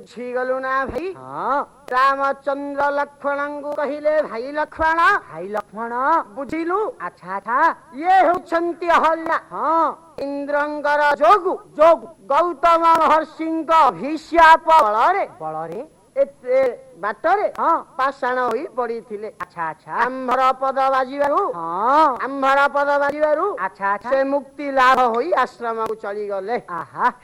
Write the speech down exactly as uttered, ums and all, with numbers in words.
ବୁଝିଗଲୁ ନା ଭାଇ? ହଁ ରାମଚନ୍ଦ୍ର ଲକ୍ଷ୍ମଣଙ୍କୁ କହିଲେ ଭାଇ ଲକ୍ଷ୍ମଣ, ଭାଇ ଲକ୍ଷ୍ମଣ ବୁଝିଲୁ? ଆଚ୍ଛା ଆଚ୍ଛା ଇଏ ହେଉଛନ୍ତି ଅହଲ୍ୟା, ହଁ ଇନ୍ଦ୍ରଙ୍କର ଯୋଗୁ ଯୋଗୁ ଗୌତମ ମହର୍ଷିଙ୍କ ଅଭିଶାପ ବଳରେ ବଳରେ ଏତେ ବାଟରେ ହଁ ପାଷାଣ ହୋଇ ପଡିଥିଲେ। ଆଚ୍ଛା ଆଚ୍ଛା ଆମ୍ଭର ପଦ ବାଜିବାରୁ ହଁ ଆମ୍ଭର ପଦ ବାଜିବାରୁ ଆଚ୍ଛା ଆଚ୍ଛା ସେ ମୁକ୍ତି ଲାଭ ହୋଇ ଆଶ୍ରମକୁ ଚଳିଗଲେ। ଆହା